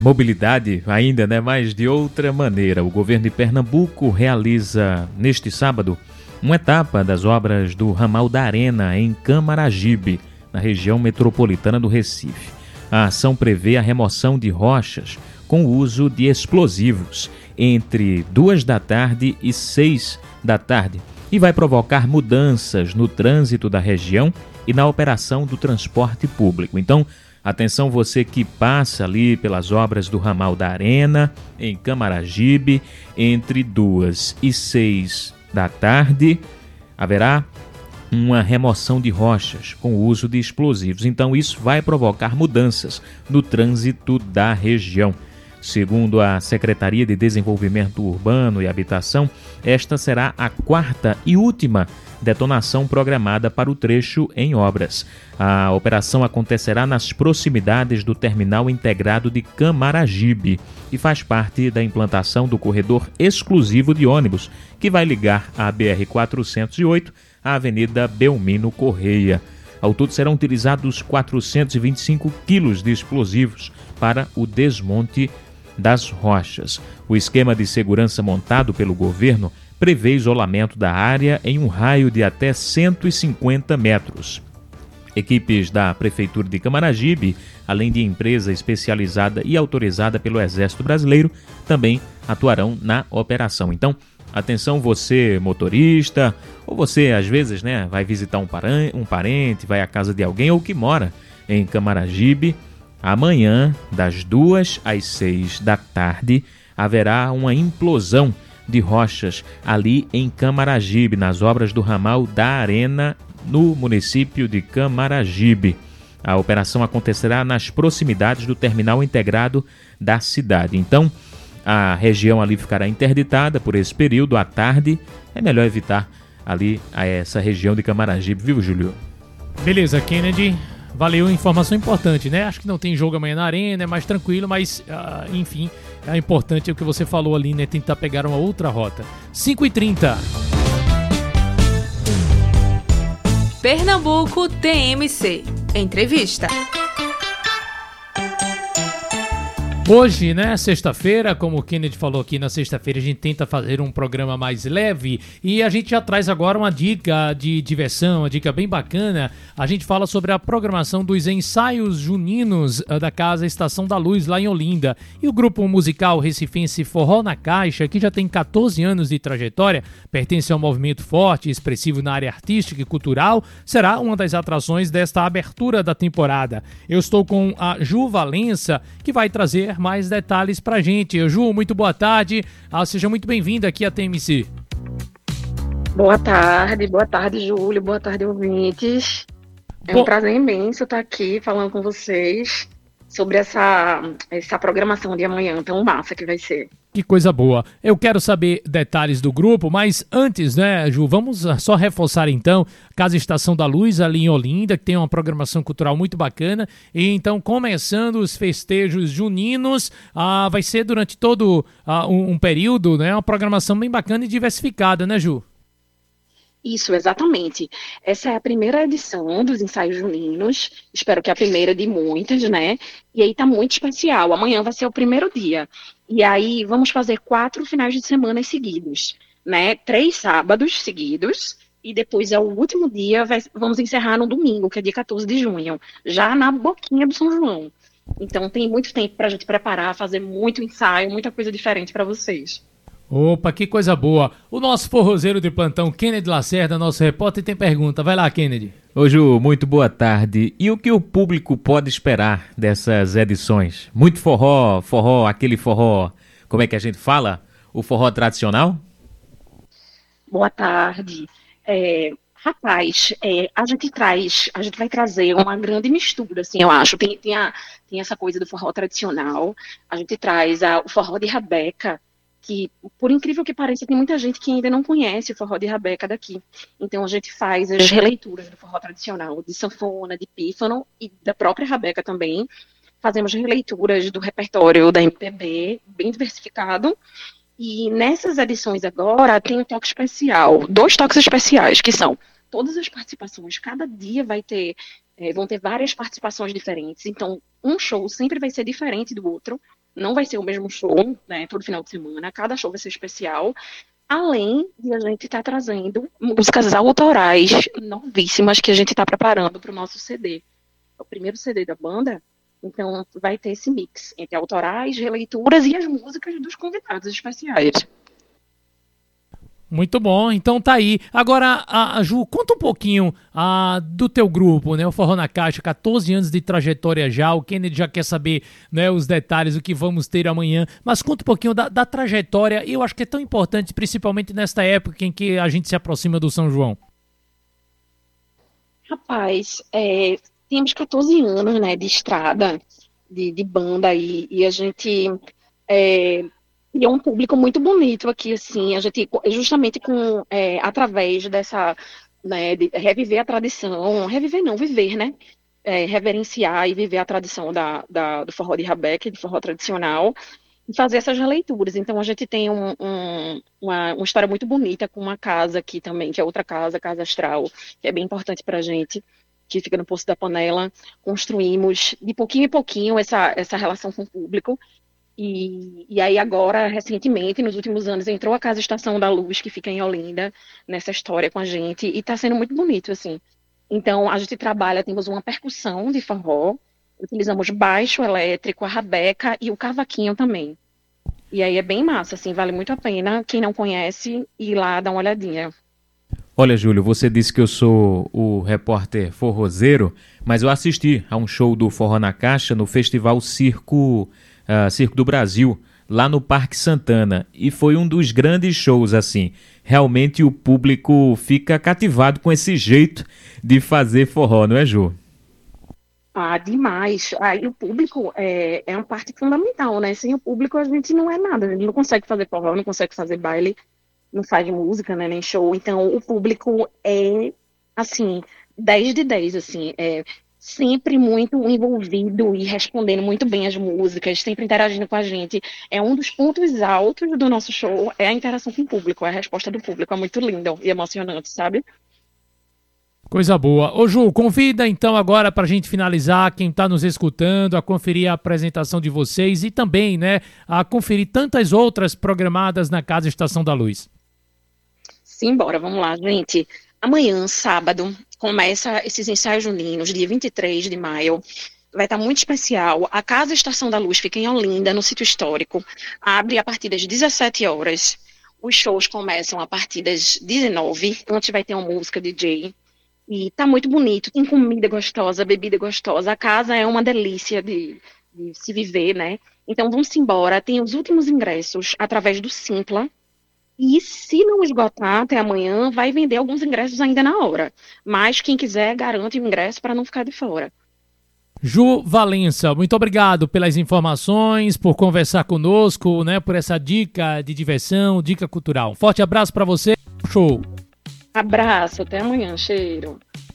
Mobilidade ainda, né? Mas de outra maneira. O governo de Pernambuco realiza neste sábado uma etapa das obras do ramal da Arena em Camaragibe, na região metropolitana do Recife. A ação prevê a remoção de rochas com o uso de explosivos entre 2 da tarde e 6 da tarde e vai provocar mudanças no trânsito da região e na operação do transporte público. Então, atenção você que passa ali pelas obras do ramal da Arena, em Camaragibe, entre 2 e 6 da tarde, haverá uma remoção de rochas com o uso de explosivos. Então, isso vai provocar mudanças no trânsito da região. Segundo a Secretaria de Desenvolvimento Urbano e Habitação, esta será a 4ª e última detonação programada para o trecho em obras. A operação acontecerá nas proximidades do Terminal Integrado de Camaragibe e faz parte da implantação do corredor exclusivo de ônibus, que vai ligar a BR-408 à Avenida Belmino Correia. Ao todo serão utilizados 425 quilos de explosivos para o desmonte das rochas. O esquema de segurança montado pelo governo prevê isolamento da área em um raio de até 150 metros. Equipes da Prefeitura de Camaragibe, além de empresa especializada e autorizada pelo Exército Brasileiro, também atuarão na operação. Então, atenção você motorista, ou você às vezes vai visitar um parente, vai à casa de alguém ou que mora em Camaragibe. Amanhã, das 2 às 6 da tarde, haverá uma implosão de rochas ali em Camaragibe, nas obras do ramal da Arena, no município de Camaragibe. A operação acontecerá nas proximidades do terminal integrado da cidade. Então, a região ali ficará interditada por esse período. À tarde, é melhor evitar ali essa região de Camaragibe, viu, Júlio? Beleza, Kennedy. Valeu, informação importante, né? Acho que não tem jogo amanhã na Arena, é mais tranquilo, mas, enfim, é importante o que você falou ali, né? Tentar pegar uma outra rota. 5h30. Pernambuco TMC. Entrevista. Hoje, né, sexta-feira, como o Kennedy falou aqui, na sexta-feira a gente tenta fazer um programa mais leve e a gente já traz agora uma dica de diversão, uma dica bem bacana. A gente fala sobre a programação dos ensaios juninos da Casa Estação da Luz, lá em Olinda. E o grupo musical recifense Forró na Caixa, que já tem 14 anos de trajetória, pertence ao movimento forte e expressivo na área artística e cultural, será uma das atrações desta abertura da temporada. Eu estou com a Ju Valença, que vai trazer mais detalhes pra gente. Ju, muito boa tarde. Seja muito bem-vinda aqui à TMC. Boa tarde, Júlio, boa tarde, ouvintes. É um prazer imenso estar aqui falando com vocês sobre essa programação de amanhã tão massa que vai ser. Que coisa boa. Eu quero saber detalhes do grupo, mas antes, né, Ju, vamos só reforçar então, Casa Estação da Luz, ali em Olinda, que tem uma programação cultural muito bacana. E então, começando os festejos juninos, vai ser durante todo um período, né, uma programação bem bacana e diversificada, né, Ju? Isso, exatamente. Essa é a primeira edição dos ensaios juninos, espero que a primeira de muitas, né? E aí tá muito especial, amanhã vai ser o primeiro dia. E aí vamos fazer 4 finais de semana seguidos, né? 3 sábados seguidos, e depois é o último dia, vamos encerrar no domingo, que é dia 14 de junho, já na boquinha do São João. Então tem muito tempo pra gente preparar, fazer muito ensaio, muita coisa diferente pra vocês. Opa, que coisa boa. O nosso forrozeiro de plantão, Kennedy Lacerda, nosso repórter, tem pergunta. Vai lá, Kennedy. Ô Ju, muito boa tarde. E o que o público pode esperar dessas edições? Muito forró, aquele forró, como é que a gente fala? O forró tradicional? Boa tarde. Rapaz, a gente vai trazer uma grande mistura, assim, eu acho. Tem essa coisa do forró tradicional, a gente traz o forró de rabeca, que, por incrível que pareça, tem muita gente que ainda não conhece o forró de rabeca daqui. Então a gente faz as releituras do forró tradicional, de sanfona, de pífano e da própria rabeca também. Fazemos releituras do repertório da MPB, bem diversificado. E nessas edições agora tem um toque especial, 2 toques especiais, que são todas as participações. Cada dia vão ter várias participações diferentes. Então, um show sempre vai ser diferente do outro. não vai ser o mesmo show, né, todo final de semana, cada show vai ser especial, além de a gente estar trazendo músicas autorais novíssimas que a gente está preparando para o nosso CD. É o primeiro CD da banda, então vai ter esse mix entre autorais, releituras e as músicas dos convidados especiais. Muito bom, então tá aí. Agora, Ju, conta um pouquinho do teu grupo, né? O Forró na Caixa, 14 anos de trajetória já. O Kennedy já quer saber, né, os detalhes, o que vamos ter amanhã. Mas conta um pouquinho da trajetória. Eu acho que é tão importante, principalmente nesta época em que a gente se aproxima do São João. Rapaz, temos 14 anos, né, de estrada, de banda, e a gente e é um público muito bonito aqui, assim, a gente, justamente através dessa, né, de reviver a tradição, reviver não, viver, né, reverenciar e viver a tradição do forró de rabeca, do forró tradicional, e fazer essas releituras. Então, a gente tem uma história muito bonita com uma casa aqui também, que é outra casa, Casa Astral, que é bem importante pra gente, que fica no Poço da Panela. Construímos, de pouquinho em pouquinho, essa relação com o público. E aí agora, recentemente, nos últimos anos, entrou a Casa Estação da Luz, que fica em Olinda, nessa história com a gente, e está sendo muito bonito, assim. Então, a gente temos uma percussão de forró, utilizamos baixo elétrico, a rabeca e o cavaquinho também. E aí é bem massa, assim, vale muito a pena, quem não conhece, ir lá dar uma olhadinha. Olha, Júlio, você disse que eu sou o repórter forrozeiro, mas eu assisti a um show do Forró na Caixa no Festival Circo do Brasil, lá no Parque Santana, e foi um dos grandes shows, assim. Realmente o público fica cativado com esse jeito de fazer forró, não é, Ju? Demais. E o público é uma parte fundamental, né? Sem o público a gente não é nada, a gente não consegue fazer forró, não consegue fazer baile, não faz música, né, nem show. Então o público é, assim, 10 de 10, assim, sempre muito envolvido e respondendo muito bem as músicas, sempre interagindo com a gente. É um dos pontos altos do nosso show, é a interação com o público, é a resposta do público. É muito lindo e emocionante, sabe? Coisa boa. Ô Ju, convida então agora pra gente finalizar, quem tá nos escutando, a conferir a apresentação de vocês e também, né, a conferir tantas outras programadas na Casa Estação da Luz. Simbora, vamos lá, gente. Amanhã, sábado, começa esses ensaios juninos, dia 23 de maio. Vai estar muito especial. A Casa Estação da Luz fica em Olinda, no sítio histórico. Abre a partir das 17 horas. Os shows começam a partir das 19. Antes vai ter uma música DJ. E tá muito bonito. Tem comida gostosa, bebida gostosa. A casa é uma delícia de se viver, né? Então vamos embora. Tem os últimos ingressos através do Simpla. E se não esgotar até amanhã, vai vender alguns ingressos ainda na hora. Mas quem quiser, garante o ingresso para não ficar de fora. Ju Valença, muito obrigado pelas informações, por conversar conosco, né, por essa dica de diversão, dica cultural. Um forte abraço para você. Show. Abraço, até amanhã, cheiro.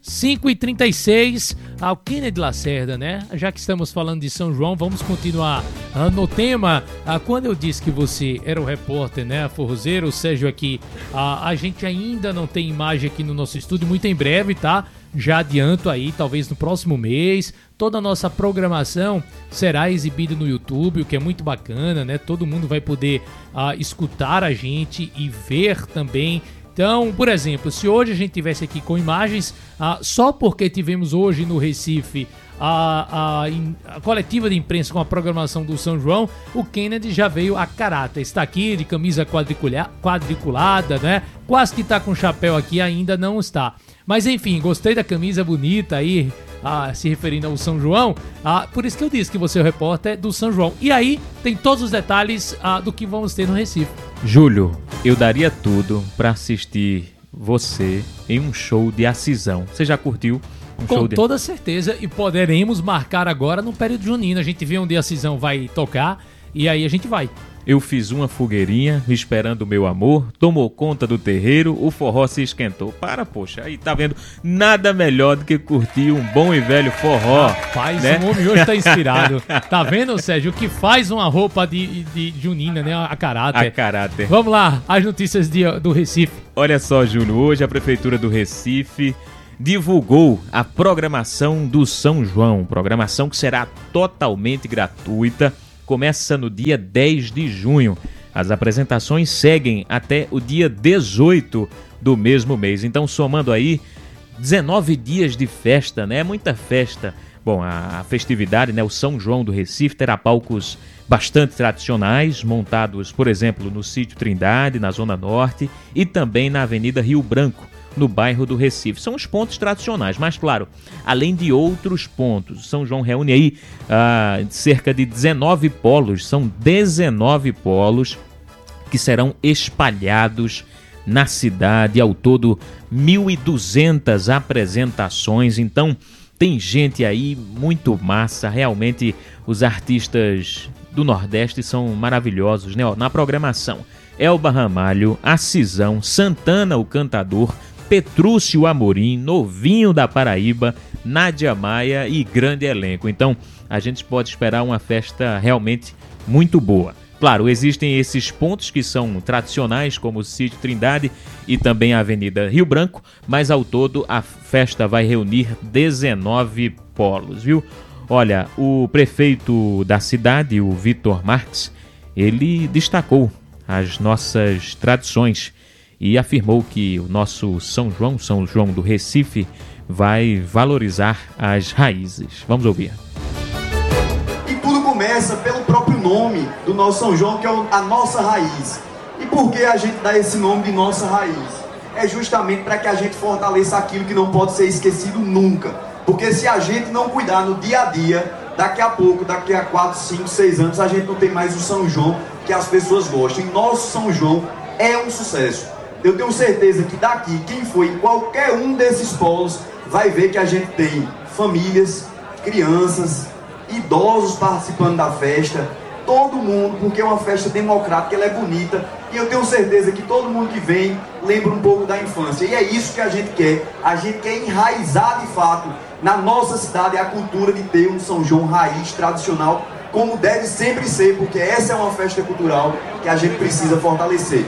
5h36, ao Kennedy Lacerda, né? Já que estamos falando de São João, vamos continuar no tema. Quando eu disse que você era o repórter, né, forrozeiro, o Sérgio aqui, a gente ainda não tem imagem aqui no nosso estúdio, muito em breve, tá? Já adianto aí, talvez no próximo mês, toda a nossa programação será exibida no YouTube, o que é muito bacana, né? Todo mundo vai poder escutar a gente e ver também. Então, por exemplo, se hoje a gente tivesse aqui com imagens, só porque tivemos hoje no Recife a coletiva de imprensa com a programação do São João, o Kennedy já veio a caráter. Está aqui de camisa quadriculada, né? Quase que está com chapéu aqui, ainda não está. Mas enfim, gostei da camisa bonita aí, se referindo ao São João. Por isso que eu disse que você é o repórter do São João. E aí tem todos os detalhes do que vamos ter no Recife. Júlio, eu daria tudo pra assistir você em um show de Acisão. Você já curtiu um show Com toda certeza, e poderemos marcar agora no período junino. A gente vê onde a Acisão vai tocar e aí a gente vai. Eu fiz uma fogueirinha esperando o meu amor, tomou conta do terreiro, o forró se esquentou. Poxa, aí tá vendo? Nada melhor do que curtir um bom e velho forró. Rapaz, né? O homem hoje tá inspirado. Tá vendo, Sérgio? O que faz uma roupa de junina, né? A caráter. A caráter. Vamos lá, as notícias do Recife. Olha só, Júlio, hoje a Prefeitura do Recife divulgou a programação do São João. Programação que será totalmente gratuita começa no dia 10 de junho. As apresentações seguem até o dia 18 do mesmo mês. Então, somando aí 19 dias de festa, né? É muita festa. Bom, a festividade, né? O São João do Recife terá palcos bastante tradicionais, montados, por exemplo, no Sítio Trindade, na Zona Norte, e também na Avenida Rio Branco, no bairro do Recife. São os pontos tradicionais, mas claro, além de outros pontos, São João reúne aí cerca de 19 polos, são 19 polos que serão espalhados na cidade, ao todo 1.200 apresentações. Então tem gente aí muito massa, realmente os artistas do Nordeste são maravilhosos, né? Na programação, Elba Ramalho, Acisão, Santana o Cantador, Petrúcio Amorim, Novinho da Paraíba, Nádia Maia e grande elenco. Então a gente pode esperar uma festa realmente muito boa. Claro, existem esses pontos que são tradicionais, como o Sítio Trindade e também a Avenida Rio Branco, mas ao todo a festa vai reunir 19 polos, viu? Olha, o prefeito da cidade, o Vitor Marques, ele destacou as nossas tradições e afirmou que o nosso São João do Recife, vai valorizar as raízes. Vamos ouvir. Tudo começa pelo próprio nome do nosso São João, que é a nossa raiz. E por que a gente dá esse nome de nossa raiz? É justamente para que a gente fortaleça aquilo que não pode ser esquecido nunca. Porque se a gente não cuidar no dia a dia, daqui a pouco, daqui a 4, 5, 6 anos, a gente não tem mais o São João que as pessoas gostam. E nosso São João é um sucesso. Eu tenho certeza que daqui, quem for em qualquer um desses polos, vai ver que a gente tem famílias, crianças, idosos participando da festa, todo mundo, porque é uma festa democrática, ela é bonita, e eu tenho certeza que todo mundo que vem lembra um pouco da infância, e é isso que a gente quer enraizar de fato na nossa cidade a cultura de ter um São João raiz tradicional, como deve sempre ser, porque essa é uma festa cultural que a gente precisa fortalecer.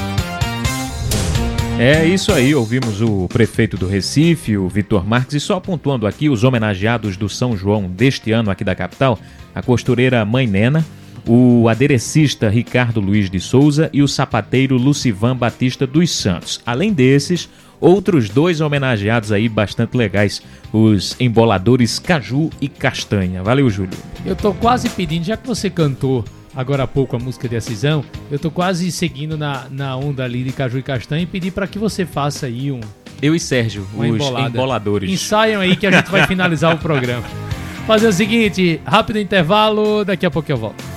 É isso aí, ouvimos o prefeito do Recife, o Vitor Marques, e só pontuando aqui os homenageados do São João deste ano aqui da capital, a costureira Mãe Nena, o aderecista Ricardo Luiz de Souza e o sapateiro Lucivan Batista dos Santos. Além desses, outros 2 homenageados aí bastante legais, os emboladores Caju e Castanha. Valeu, Júlio. Eu tô quase pedindo, já que você cantou agora há pouco a música de Acisão, eu tô quase seguindo na onda ali de Caju e Castanha e pedir para que você faça aí eu e Sérgio, os emboladores. Ensaiam aí que a gente vai finalizar o programa. Fazer o seguinte, rápido intervalo, daqui a pouco eu volto.